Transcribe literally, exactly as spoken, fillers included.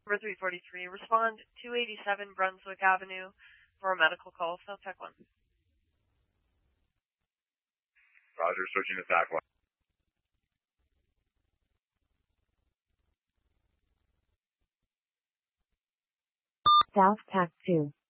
Number three forty-three, respond two eighty-seven Brunswick Avenue for a medical call, South Tech one. Roger, switching to TAC one. South Tech two.